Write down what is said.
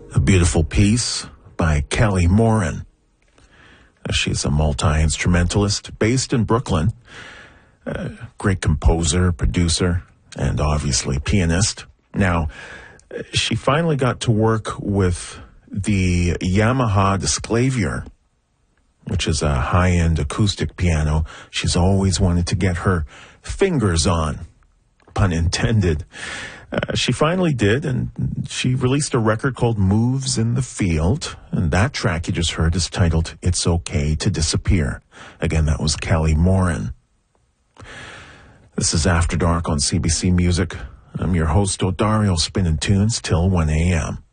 A beautiful piece by Kelly Moran. She's a multi-instrumentalist based in Brooklyn. Great composer, producer, and obviously pianist. Now, she finally got to work with the Yamaha Disclavier, which is a high-end acoustic piano she's always wanted to get her fingers on, pun intended. She finally did, and she released a record called Moves in the Field, and that track you just heard is titled It's Okay to Disappear. Again, that was Kelly Moran. This is After Dark on CBC Music. I'm your host, O'Dario, spinning tunes till 1 a.m.